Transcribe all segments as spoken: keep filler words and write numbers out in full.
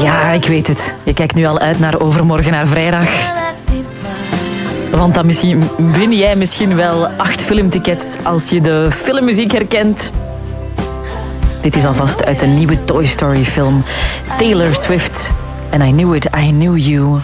Ja, ik weet het. Je kijkt nu al uit naar overmorgen, naar vrijdag. Want dan misschien, win jij misschien wel acht filmtickets als je de filmmuziek herkent. Dit is alvast uit de nieuwe Toy Story film. Taylor Swift. And I knew it, I knew you.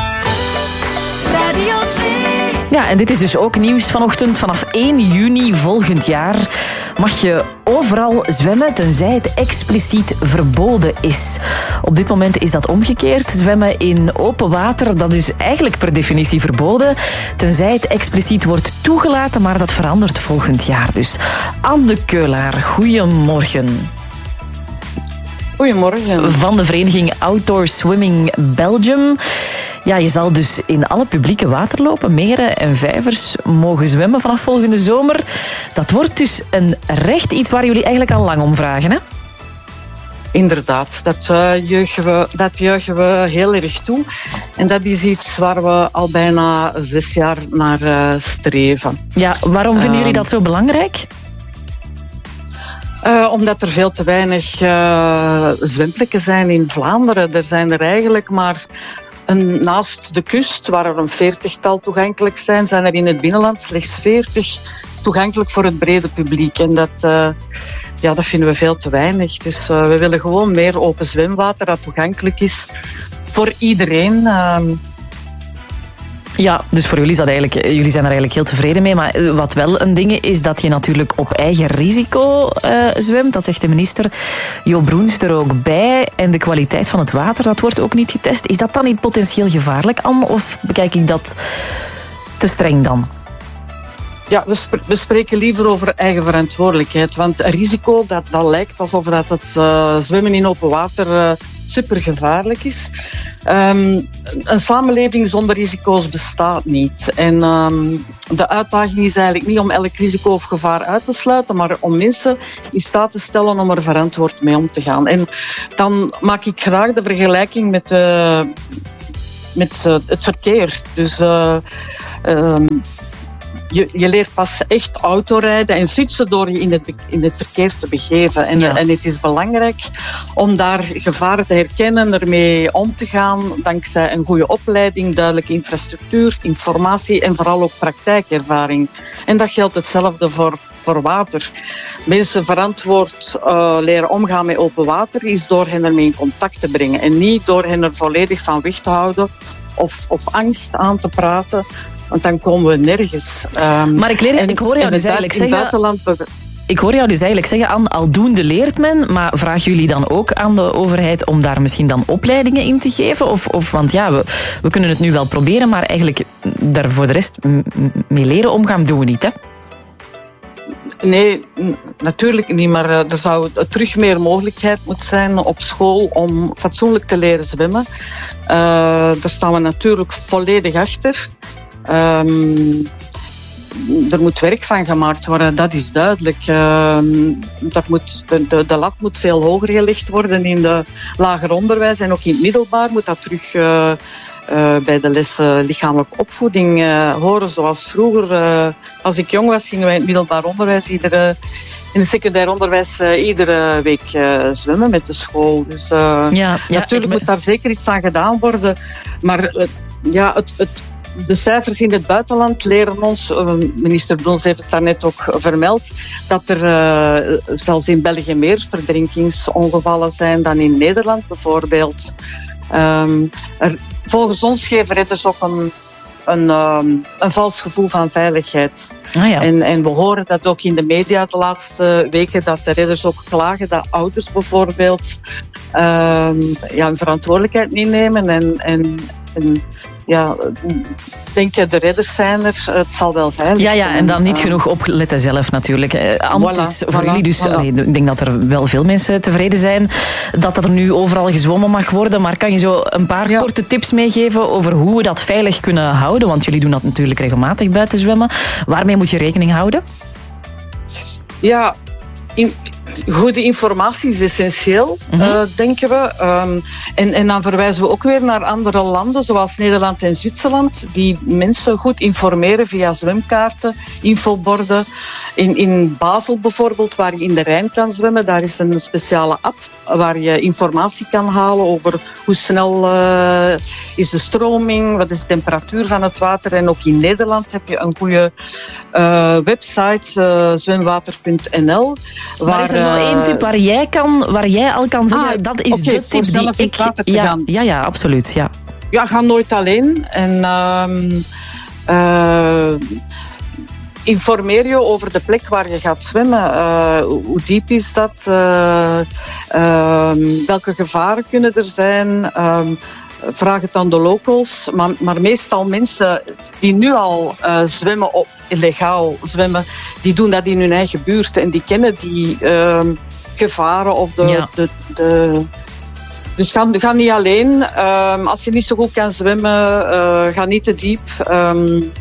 Ja, en dit is dus ook nieuws vanochtend. Vanaf één juni volgend jaar mag je overal zwemmen, tenzij het expliciet verboden is. Op dit moment is dat omgekeerd. Zwemmen in open water, dat is eigenlijk per definitie verboden, tenzij het expliciet wordt toegelaten, maar dat verandert volgend jaar. Dus Anne Keulaar, goedemorgen. Goedemorgen. Van de vereniging Outdoor Swimming Belgium. Ja, je zal dus in alle publieke waterlopen, meren en vijvers mogen zwemmen vanaf volgende zomer. Dat wordt dus een recht, iets waar jullie eigenlijk al lang om vragen, hè? Inderdaad, dat, uh, juichen we, dat juichen we heel erg toe. En dat is iets waar we al bijna zes jaar naar uh, streven. Ja, waarom vinden jullie dat zo belangrijk? Uh, omdat er veel te weinig uh, zwemplekken zijn in Vlaanderen. Er zijn er eigenlijk maar... En naast de kust, waar er een veertigtal toegankelijk zijn, zijn er in het binnenland slechts veertig toegankelijk voor het brede publiek. En dat, uh, ja, dat vinden we veel te weinig. Dus uh, we willen gewoon meer open zwemwater dat toegankelijk is voor iedereen. Uh, Ja, dus voor jullie is dat eigenlijk, jullie zijn er eigenlijk heel tevreden mee. Maar wat wel een ding is, dat je natuurlijk op eigen risico uh, zwemt. Dat zegt de minister Jo Broens er ook bij. En de kwaliteit van het water, dat wordt ook niet getest. Is dat dan niet potentieel gevaarlijk, Anne? Of bekijk ik dat te streng dan? Ja, we, sp- we spreken liever over eigen verantwoordelijkheid. Want risico, dat, dat lijkt alsof dat het uh, zwemmen in open water uh, supergevaarlijk is. Um, een samenleving zonder risico's bestaat niet. En um, de uitdaging is eigenlijk niet om elk risico of gevaar uit te sluiten, maar om mensen in staat te stellen om er verantwoord mee om te gaan. En dan maak ik graag de vergelijking met, uh, met uh, het verkeer. Dus... Uh, um, Je, je leert pas echt autorijden en fietsen door je in het, in het verkeer te begeven. En, ja. en het is belangrijk om daar gevaren te herkennen, ermee om te gaan, dankzij een goede opleiding, duidelijke infrastructuur, informatie en vooral ook praktijkervaring. En dat geldt hetzelfde voor, voor water. Mensen verantwoord uh, leren omgaan met open water is door hen ermee in contact te brengen en niet door hen er volledig van weg te houden of, of angst aan te praten. Want dan komen we nergens. Um, maar ik, leer, en, ik hoor jou dus eigenlijk zeggen... Buitenland... Ik hoor jou dus eigenlijk zeggen, Anne, aldoende leert men, maar vragen jullie dan ook aan de overheid om daar misschien dan opleidingen in te geven? Of, of, want ja, we, we kunnen het nu wel proberen, maar eigenlijk daar voor de rest mee leren omgaan doen we niet, hè? Nee, n- natuurlijk niet, maar er zou terug meer mogelijkheid moeten zijn op school om fatsoenlijk te leren zwemmen. Uh, daar staan we natuurlijk volledig achter. Um, er moet werk van gemaakt worden, dat is duidelijk. Uh, dat moet, de, de, de lat moet veel hoger gelegd worden in de lager onderwijs en ook in het middelbaar moet dat terug uh, uh, bij de lessen lichamelijke opvoeding uh, horen. Zoals vroeger, uh, als ik jong was, gingen wij in het middelbaar onderwijs iedere, in het secundair onderwijs uh, iedere week uh, zwemmen met de school. Dus uh, ja, ja, natuurlijk ben... moet daar zeker iets aan gedaan worden, maar uh, ja, het, het de cijfers in het buitenland leren ons, minister Broens heeft het daarnet ook vermeld, dat er uh, zelfs in België meer verdrinkingsongevallen zijn dan in Nederland bijvoorbeeld. Um, er, volgens ons geven redders ook een, een, um, een vals gevoel van veiligheid. Ah ja. en, en we horen dat ook in de media de laatste weken, dat de redders ook klagen dat ouders bijvoorbeeld um, ja, hun verantwoordelijkheid niet nemen en, en, en ja, denk je, de redders zijn er, het zal wel veilig ja, ja, zijn. En dan niet genoeg opletten zelf natuurlijk. Anne, voilà, is voor voilà, jullie dus, voilà. allee, ik denk dat er wel veel mensen tevreden zijn dat er nu overal gezwommen mag worden, maar kan je zo een paar ja. korte tips meegeven over hoe we dat veilig kunnen houden? Want jullie doen dat natuurlijk regelmatig buiten zwemmen. Waarmee moet je rekening houden? Ja, in, goede informatie is essentieel, mm-hmm. uh, denken we. Um, en, en dan verwijzen we ook weer naar andere landen, zoals Nederland en Zwitserland, die mensen goed informeren via zwemkaarten, infoborden. In, in Basel bijvoorbeeld, waar je in de Rijn kan zwemmen, daar is een speciale app waar je informatie kan halen over hoe snel uh, is de stroming, wat is de temperatuur van het water. En ook in Nederland heb je een goede uh, website, uh, zwemwater punt n l. Waar, maar is er zo één tip waar jij, kan, waar jij al kan zeggen, ah, dat is okay, de tip die ik... Ja, ja, ja, absoluut. Ja. ja, ga nooit alleen. En... Uh, uh, informeer je over de plek waar je gaat zwemmen. Uh, hoe diep is dat? Uh, uh, welke gevaren kunnen er zijn? Uh, vraag het aan de locals. Maar, maar meestal mensen die nu al uh, zwemmen, op, illegaal zwemmen, die doen dat in hun eigen buurt. En die kennen die uh, gevaren of de... Ja. de, de Dus ga, ga niet alleen. Uh, als je niet zo goed kan zwemmen, uh, ga niet te diep. Um,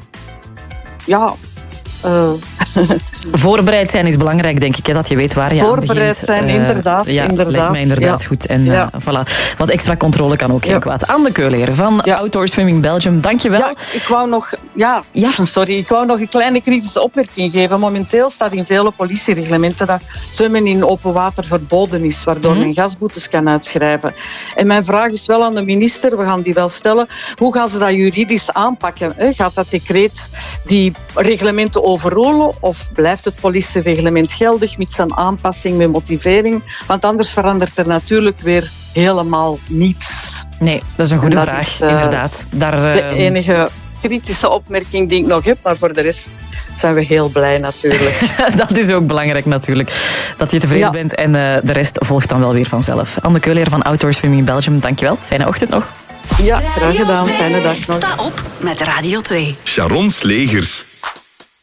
ja... Uh. Voorbereid zijn is belangrijk, denk ik, hè, dat je weet waar je aan begint. Voorbereid zijn, uh, inderdaad. Ja, inderdaad. lijkt mij inderdaad ja. goed. En ja. uh, voilà. Want extra controle kan ook geen ja. kwaad. Anne Keuleer van ja. Outdoor Swimming Belgium, dankjewel. Ja, ik wou nog, ja, ja. Sorry, ik wou nog een kleine kritische opmerking geven. Momenteel staat in vele politiereglementen dat zwemmen in open water verboden is, waardoor mm-hmm. men gasboetes kan uitschrijven. En mijn vraag is wel aan de minister, we gaan die wel stellen, hoe gaan ze dat juridisch aanpakken? Gaat dat decreet die reglementen overrolen of blijft het politiereglement geldig met zijn aanpassing met motivering? Want anders verandert er natuurlijk weer helemaal niets. Nee, dat is een goede vraag, is, uh, inderdaad. Daar, uh... de enige kritische opmerking die ik nog heb, maar voor de rest zijn we heel blij natuurlijk. Dat is ook belangrijk natuurlijk, dat je tevreden ja. bent en uh, de rest volgt dan wel weer vanzelf. Anne Keuleer van Outdoor Swimming Belgium, dankjewel. Fijne ochtend nog. Ja, graag gedaan. Fijne dag nog. Sta op met Radio twee. Sharon Slegers.